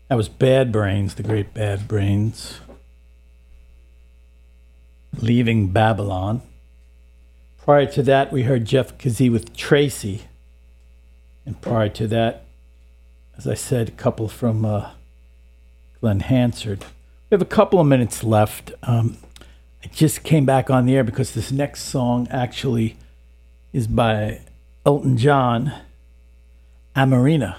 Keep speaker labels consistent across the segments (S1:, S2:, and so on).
S1: That was Bad Brains, the great Bad Brains. Leaving Babylon. Prior to that, we heard Jeff Kazee with Tracy. And prior to that, as I said, a couple from Glenn Hansard. We have a couple of minutes left. I just came back on the air because this next song actually is by Elton John, Amarina,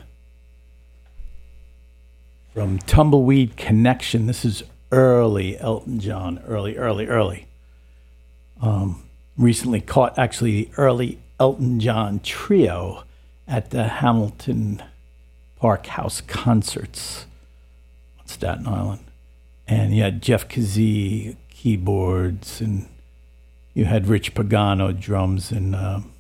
S1: from Tumbleweed Connection. This is early Elton John, early. Recently caught actually the early Elton John trio at the Hamilton Park House concerts on Staten Island. And you had Jeff Kazee keyboards, and you had Rich Pagano drums, and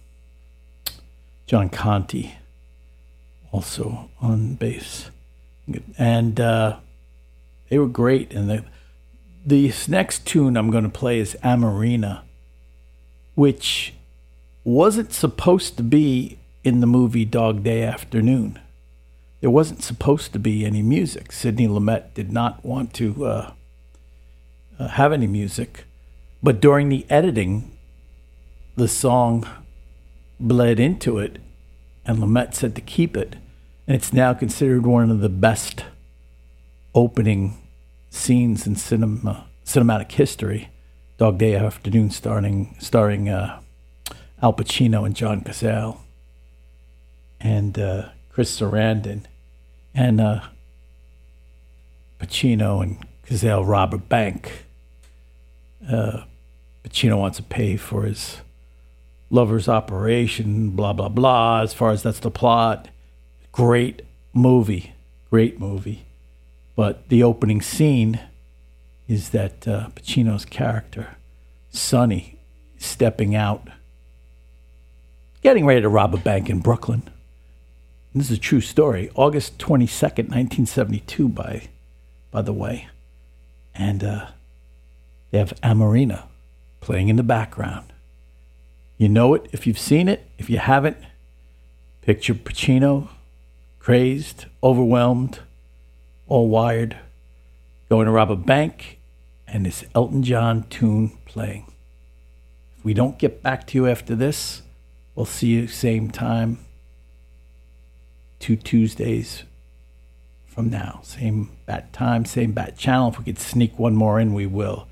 S1: John Conte also on bass. And they were great. And this next tune I'm going to play is Amarina, which wasn't supposed to be in the movie Dog Day Afternoon. There wasn't supposed to be any music. Sidney Lumet did not want to have any music. But during the editing, the song bled into it, and Lumet said to keep it. And it's now considered one of the best opening scenes in cinematic history. Dog Day Afternoon, starring Al Pacino and John Cazale and Chris Sarandon, and Pacino and Cazale rob a bank. Pacino wants to pay for his lover's operation, blah, blah, blah. As far as that's the plot, great movie. But the opening scene is that Pacino's character, Sonny, stepping out, getting ready to rob a bank in Brooklyn. And this is a true story. August 22nd, 1972, by the way. And they have Amarina playing in the background. You know it if you've seen it. If you haven't, picture Pacino, crazed, overwhelmed, all wired, going to rob a bank, and this Elton John tune playing. If we don't get back to you after this, we'll see you same time, 2 Tuesdays from now. Same bat time, same bat channel. If we could sneak one more in, we will.